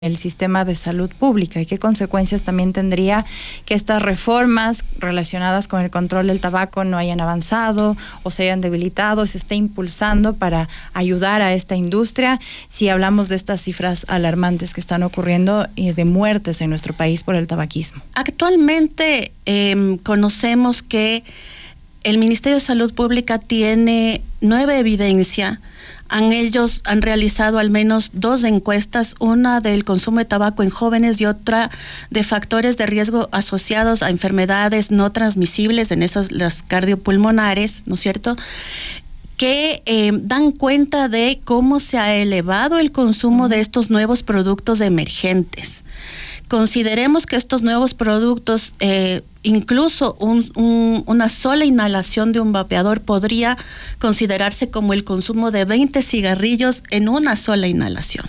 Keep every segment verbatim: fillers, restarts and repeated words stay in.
el sistema de salud pública y qué consecuencias también tendría que estas reformas relacionadas con el control del tabaco no hayan avanzado o se hayan debilitado, se esté impulsando para ayudar a esta industria, si hablamos de estas cifras alarmantes que están ocurriendo de muertes en nuestro país por el tabaquismo. Actualmente eh, conocemos que el Ministerio de Salud Pública tiene nueva evidencia. Han ellos han realizado al menos dos encuestas, una del consumo de tabaco en jóvenes y otra de factores de riesgo asociados a enfermedades no transmisibles, en esas las cardiopulmonares, ¿no es cierto?, que eh, dan cuenta de cómo se ha elevado el consumo de estos nuevos productos emergentes. Consideremos que estos nuevos productos, eh, incluso un, un, una sola inhalación de un vapeador podría considerarse como el consumo de veinte cigarrillos en una sola inhalación,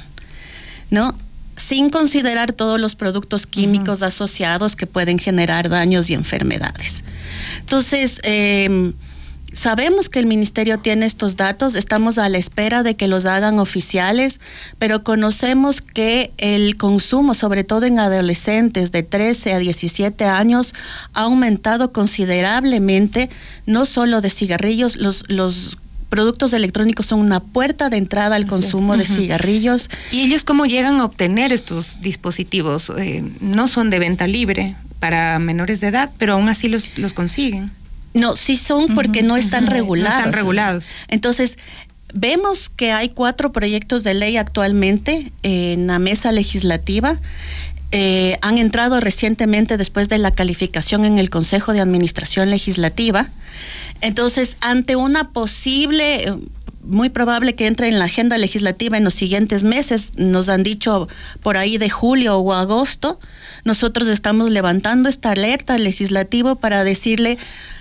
¿no? Sin considerar todos los productos químicos uh-huh. asociados que pueden generar daños y enfermedades. Entonces, eh, sabemos que el ministerio tiene estos datos, estamos a la espera de que los hagan oficiales, pero conocemos que el consumo, sobre todo en adolescentes de trece a diecisiete años, ha aumentado considerablemente, no solo de cigarrillos, los, los productos electrónicos son una puerta de entrada al consumo de cigarrillos. ¿Y ellos cómo llegan a obtener estos dispositivos? Eh, no son de venta libre para menores de edad, pero aún así los, los consiguen. No, sí son porque uh-huh, no están uh-huh. regulados. No están regulados. Entonces, vemos que hay cuatro proyectos de ley actualmente en la mesa legislativa. Eh, han entrado recientemente después de la calificación en el Consejo de Administración Legislativa. Entonces, ante una posible, muy probable que entre en la agenda legislativa en los siguientes meses, nos han dicho por ahí de julio o agosto, nosotros estamos levantando esta alerta legislativa para decirle: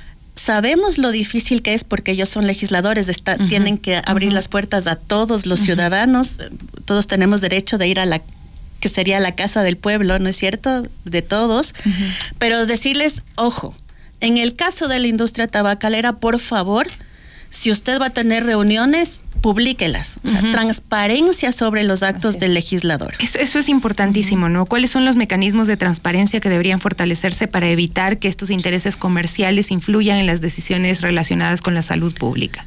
sabemos lo difícil que es, porque ellos son legisladores, está, uh-huh, tienen que abrir uh-huh. las puertas a todos los uh-huh. ciudadanos, todos tenemos derecho de ir a la, que sería la casa del pueblo, ¿no es cierto?, de todos, uh-huh. pero decirles, ojo, en el caso de la industria tabacalera, por favor, si usted va a tener reuniones, publíquelas, o sea, uh-huh. transparencia sobre los actos del legislador. Eso, eso es importantísimo, ¿no? ¿Cuáles son los mecanismos de transparencia que deberían fortalecerse para evitar que estos intereses comerciales influyan en las decisiones relacionadas con la salud pública?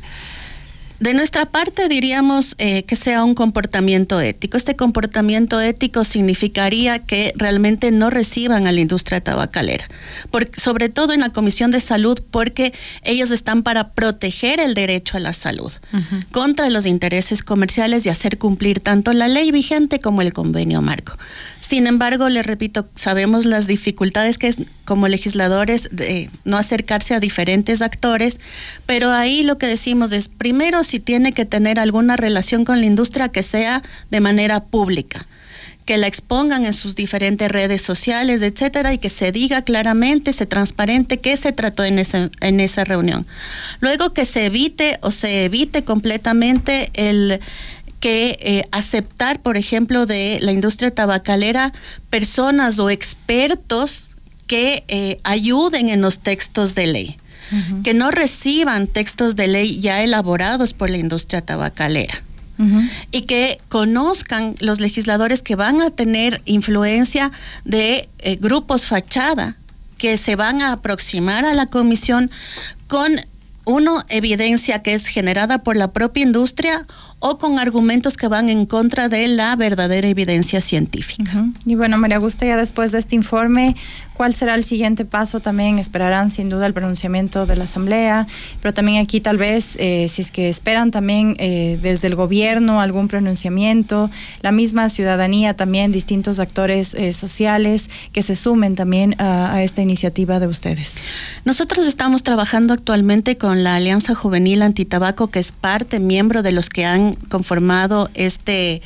De nuestra parte diríamos eh, que sea un comportamiento ético. Este comportamiento ético significaría que realmente no reciban a la industria tabacalera, porque, sobre todo en la Comisión de Salud, porque ellos están para proteger el derecho a la salud uh-huh. contra los intereses comerciales y hacer cumplir tanto la ley vigente como el convenio marco. Sin embargo, le repito, sabemos las dificultades que es como legisladores de no acercarse a diferentes actores, pero ahí lo que decimos es, primero, si tiene que tener alguna relación con la industria, que sea de manera pública, que la expongan en sus diferentes redes sociales, etcétera, y que se diga claramente, se transparente qué se trató en ese, en esa reunión. Luego, que se evite o se evite completamente el que eh, aceptar, por ejemplo, de la industria tabacalera personas o expertos que eh, ayuden en los textos de ley. Uh-huh. Que no reciban textos de ley ya elaborados por la industria tabacalera. Uh-huh. Y que conozcan los legisladores que van a tener influencia de eh, grupos fachada que se van a aproximar a la comisión con una evidencia que es generada por la propia industria o con argumentos que van en contra de la verdadera evidencia científica. Uh-huh. Y bueno, María Augusta, ya después de este informe, ¿cuál será el siguiente paso? También esperarán sin duda el pronunciamiento de la Asamblea, pero también aquí tal vez, eh, si es que esperan también eh, desde el gobierno algún pronunciamiento, la misma ciudadanía también, distintos actores eh, sociales que se sumen también a, a esta iniciativa de ustedes. Nosotros estamos trabajando actualmente con la Alianza Juvenil Antitabaco, que es parte, miembro de los que han conformado este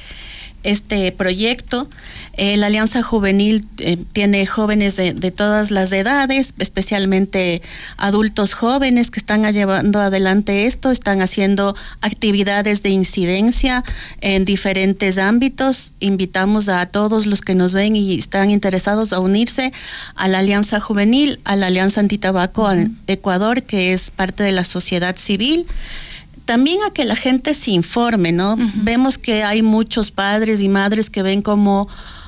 este proyecto. Eh, la Alianza Juvenil eh, tiene jóvenes de, de todas las edades, especialmente adultos jóvenes que están llevando adelante esto, están haciendo actividades de incidencia en diferentes ámbitos. Invitamos a todos los que nos ven y están interesados a unirse a la Alianza Juvenil, a la Alianza Antitabaco uh-huh. Ecuador, que es parte de la sociedad civil. también a que la gente se informe, ¿no? Uh-huh. Vemos que hay muchos padres y madres que ven como